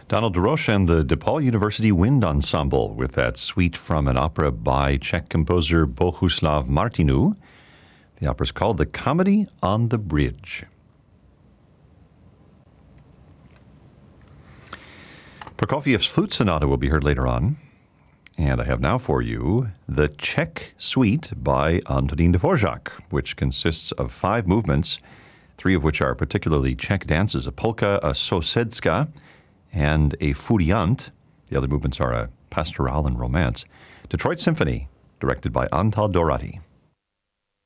Donald DeRoche and the DePaul University Wind Ensemble with that suite from an opera by Czech composer Bohuslav Martinu. The opera is called The Comedy on the Bridge. Prokofiev's Flute Sonata will be heard later on. And I have now for you the Czech Suite by Antonín Dvořák, which consists of 5 movements, 3 of which are particularly Czech dances, a polka, a sousedska, and a furiant. The other movements are a pastoral and romance. Detroit Symphony, directed by Antal Dorati.